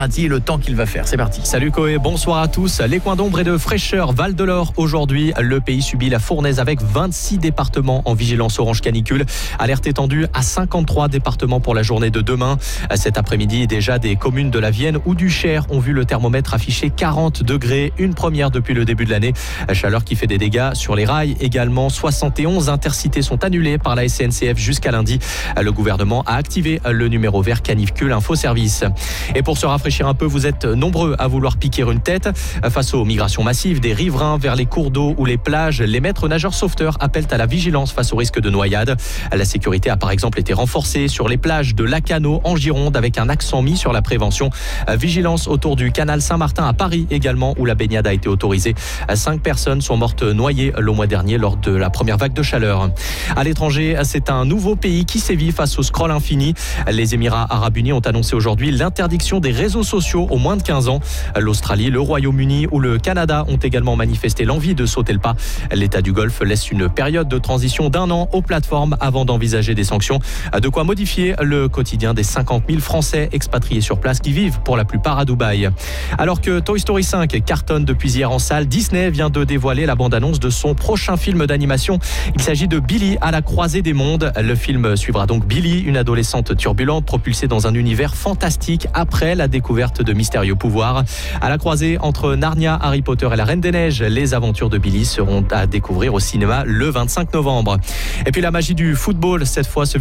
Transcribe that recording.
Le temps qu'il va faire, c'est parti. Salut Koé, bonsoir à tous. Les coins d'ombre et de fraîcheur, Val de l'Or. Aujourd'hui, le pays subit la fournaise avec 26 départements en vigilance orange canicule. Alerte étendue à 53 départements pour la journée de demain. Cet après-midi, déjà des communes de la Vienne ou du Cher ont vu le thermomètre afficher 40 degrés. Une première depuis le début de l'année. Chaleur qui fait des dégâts sur les rails également. 71 intercités sont annulées par la SNCF jusqu'à lundi. Le gouvernement a activé le numéro vert canicule Info Service. Et pour se rafraîchir un peu, vous êtes nombreux à vouloir piquer une tête. Face aux migrations massives des riverains vers les cours d'eau ou les plages, les maîtres nageurs sauveteurs appellent à la vigilance face au risque de noyade. La sécurité a par exemple été renforcée sur les plages de Lacanau en Gironde avec un accent mis sur la prévention. Vigilance autour du canal Saint-Martin à Paris également où la baignade a été autorisée. 5 personnes sont mortes noyées le mois dernier lors de la première vague de chaleur. À l'étranger, c'est un nouveau pays qui sévit face au scroll infini. Les Émirats Arabes Unis ont annoncé aujourd'hui l'interdiction des réseaux sociaux aux moins de 15 ans. L'Australie, le Royaume-Uni ou le Canada ont également manifesté l'envie de sauter le pas. L'État du Golfe laisse une période de transition d'1 an aux plateformes avant d'envisager des sanctions. De quoi modifier le quotidien des 50 000 Français expatriés sur place qui vivent pour la plupart à Dubaï. Alors que Toy Story 5 cartonne depuis hier en salle, Disney vient de dévoiler la bande-annonce de son prochain film d'animation. Il s'agit de Billy à la croisée des mondes. Le film suivra donc Billy, une adolescente turbulente propulsée dans un univers fantastique après la découverte de mystérieux pouvoirs. À la croisée entre Narnia, Harry Potter et la Reine des Neiges, les aventures de Billy seront à découvrir au cinéma le 25 novembre. Et puis la magie du football, cette fois